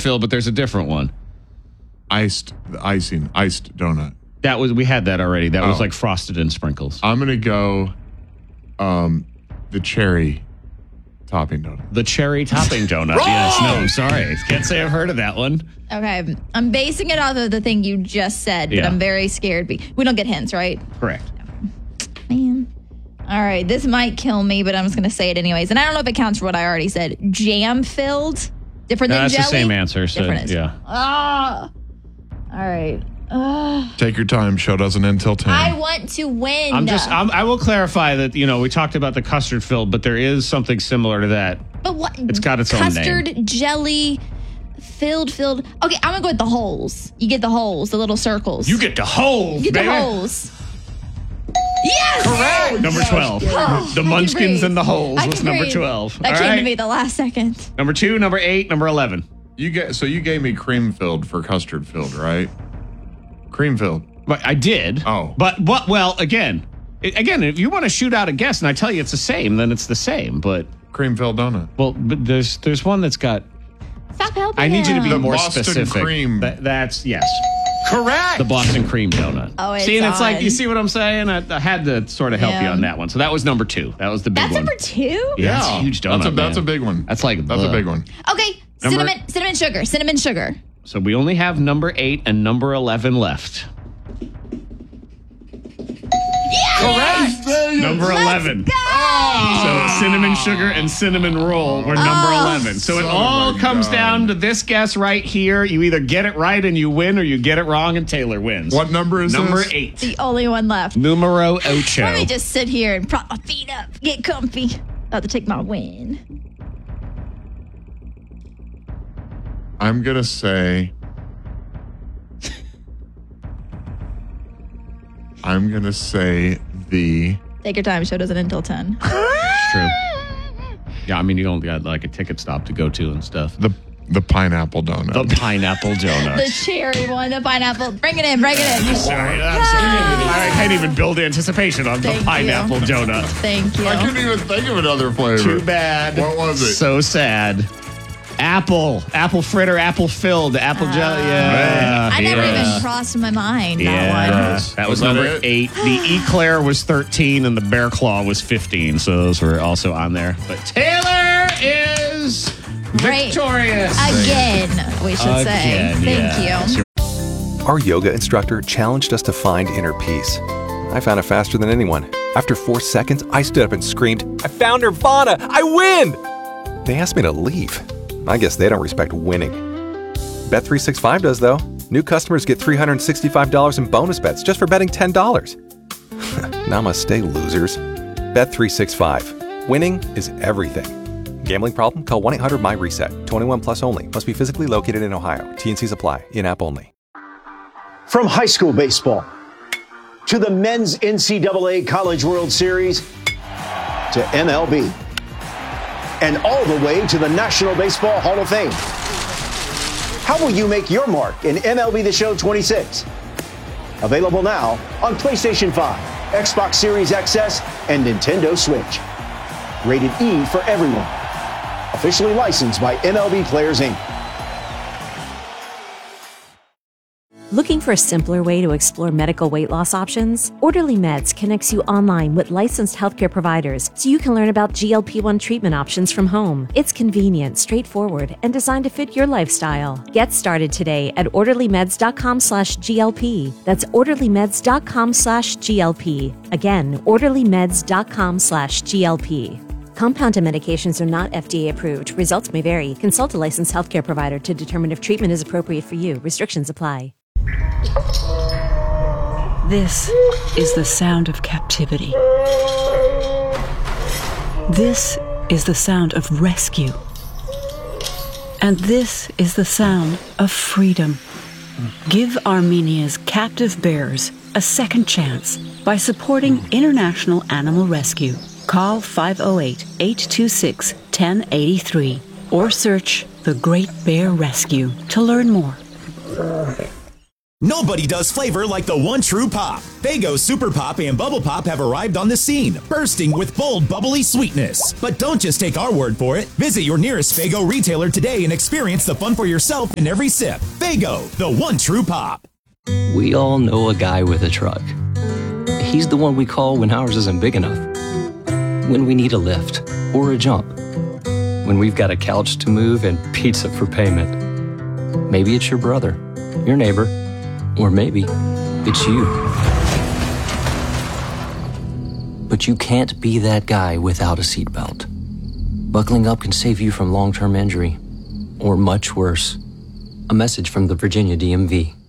filled, but there's a different one. Iced donut. We had that already. That was like frosted and sprinkles. I'm going to go the cherry topping donut. The cherry topping donut. Yes. No, I'm sorry. Can't say I've heard of that one. Okay. I'm basing it off of the thing you just said, but I'm very scared. We don't get hints, right? Correct. Man. All right. This might kill me, but I'm just going to say it anyways. And I don't know if it counts for what I already said. Jam filled. Different than that's jelly. That's the same answer. So, yeah. All right. Take your time. Show doesn't end till 10. I want to win. I will clarify that, we talked about the custard filled, but there is something similar to that. But what? It's got its own name. Custard, jelly, filled. Okay, I'm going to go with the holes. You get the holes, the little circles. You get the holes, You get baby. the holes. Yes! Correct. Number 12. The Munchkins and the holes was number 12. That came to me the last second. Number 2, number 8, number 11. You gave me cream filled for custard filled, right? Cream filled. But I did. Oh. But again, if you want to shoot out a guess and I tell you it's the same, then it's the same. But cream filled donut. Well, but there's one that's got. Stop helping. I need you to be the more Boston specific. Cream. That's yes. Correct. The Boston cream donut. Oh, it's see, and it's like, on. you see what I'm saying? I had to sort of help you on that one. So that was number 2. That was the big one. That's number 2? Yeah, it's a huge donut. That's a big one. That's a big one. Okay, cinnamon sugar. So we only have number 8 and number 11 left. Yes! Correct. Number 11. So cinnamon sugar and cinnamon roll were number 11. So it all comes down to this guess right here. You either get it right and you win, or you get it wrong and Taylor wins. What number is number this? 8? The only one left. Numero ocho. Let me just sit here and prop my feet up, get comfy. About to take my win. I'm going to say... the... Take your time. Show doesn't end until 10. It's true. Yeah, I mean, you only got like a ticket stop to go to and stuff. The pineapple donut. The pineapple donut. The cherry one, the pineapple. Bring it in. Sorry, I can't even build anticipation on the pineapple donut. Thank you. I couldn't even think of another flavor. Too bad. What was it? So sad. Apple fritter, apple filled, apple jelly. Yeah. I never even crossed my mind, that one. That was number 8. The Eclair was 13 and the Bear Claw was 15. So those were also on there. But Taylor is victorious. Again, we should say. Thank you. Our yoga instructor challenged us to find inner peace. I found it faster than anyone. After 4 seconds, I stood up and screamed, "I found Nirvana! I win!" They asked me to leave. I guess they don't respect winning. Bet365 does, though. New customers get $365 in bonus bets just for betting $10. Namaste, losers. Bet365. Winning is everything. Gambling problem? Call 1-800-MY-RESET. 21 plus only. Must be physically located in Ohio. T&Cs apply. In-app only. From high school baseball to the men's NCAA College World Series to MLB. And all the way to the National Baseball Hall of Fame. How will you make your mark in MLB The Show 26? Available now on PlayStation 5, Xbox Series XS, and Nintendo Switch. Rated E for everyone. Officially licensed by MLB Players Inc. Looking for a simpler way to explore medical weight loss options? Orderly Meds connects you online with licensed healthcare providers so you can learn about GLP-1 treatment options from home. It's convenient, straightforward, and designed to fit your lifestyle. Get started today at orderlymeds.com/GLP. That's orderlymeds.com/GLP. Again, orderlymeds.com/GLP. Compounded medications are not FDA approved. Results may vary. Consult a licensed healthcare provider to determine if treatment is appropriate for you. Restrictions apply. This is the sound of captivity. This is the sound of rescue. And this is the sound of freedom. Give Armenia's captive bears a second chance by supporting International Animal Rescue. Call 508-826-1083 or search The Great Bear Rescue to learn more. Nobody does flavor like the one true pop. Faygo Super Pop and Bubble Pop have arrived on the scene, bursting with bold, bubbly sweetness. But don't just take our word for it. Visit your nearest Faygo retailer today and experience the fun for yourself in every sip. Faygo, the one true pop. We all know a guy with a truck. He's the one we call when ours isn't big enough. When we need a lift or a jump. When we've got a couch to move and pizza for payment. Maybe it's your brother, your neighbor, or maybe it's you. But you can't be that guy without a seatbelt. Buckling up can save you from long-term injury, or much worse. A message from the Virginia DMV.